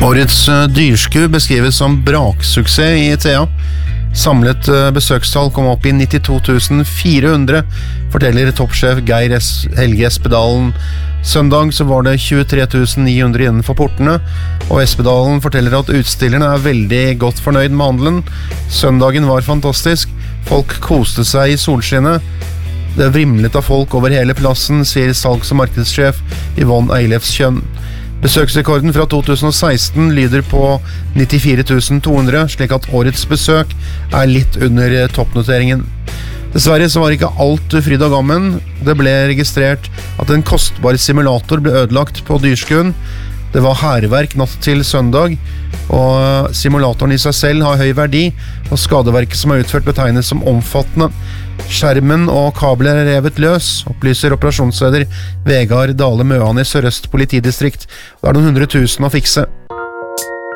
Årets dyrsku beskrives som braksuksess i Thea. Samlet besøkstall kom opp i 92 400, forteller toppsjef Geir Helge Espedalen. Søndag så var det 23 900 innenfor portene, og Espedalen forteller at utstillerne er veldig godt fornøyd med handelen. Søndagen var fantastisk, folk koste seg i solskinnet. Det vrimlet av folk over hele plassen, sier salgs- og markedssjef Yvonne Eilefskjønn. Besøksrekorden fra 2016 lyder på 94 200, slik at årets besøk er litt under toppnoteringen. Dessverre så var ikke alt fryd og gammen. Det ble registrert at en kostbar simulator ble ødelagt på dyrskuen. Det var hærverk natt til søndag, og simulatoren i seg selv har høy verdi, og skadeverket som er utført betegnes som omfattende. Skjermen og kabler er revet løs, opplyser operasjonsleder Vegard Dale Møan i Sør-Øst politidistrikt. Det er noen 100 000 å fikse.